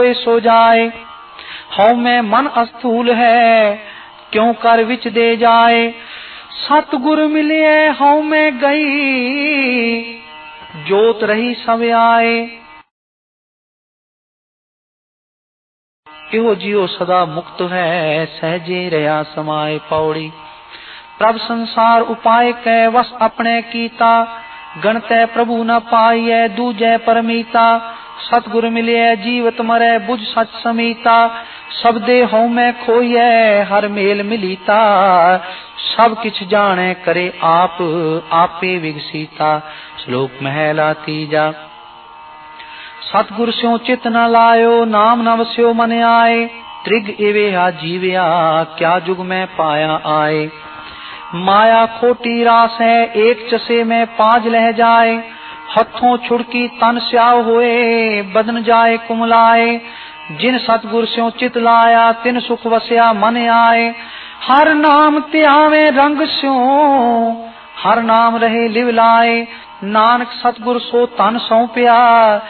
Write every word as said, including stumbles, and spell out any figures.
सो जाए। हौ में मन अस्थूल है क्यों कर विच दे जाए। सतगुर मिले हौ में गई जोत रही सब आए। इहो जियो सदा मुक्त है सहजे रहा समाए। पौड़ी प्रभ संसार उपाय कै वस अपने कीता। गणतै प्रभु न पाइय दूजै परमीता। सतगुर मिले जीवत मरै बुझ सच समीता। सब दे हौ में खोइय हर मेल मिलीता। सब किछ जाने करे आप आपे विगसीता। श्लोक महला तीजा। सतगुर स्यों चित न लायो नाम न वस्यो मन आए। त्रिग एवेहा जीवया क्या जुग में पाया आए। माया खोटी रास है एक चसे में पांच लह जाए। हथों छुड़की तन स्याव होए बदन जाए कुमलाए। जिन सतगुर स्यों चित लाया तिन सुख वस्या मन आए। हर नाम त्यावे रंग स्यों हर नाम रहे लिव लाए। नानक सतगुर सो तन सौंपया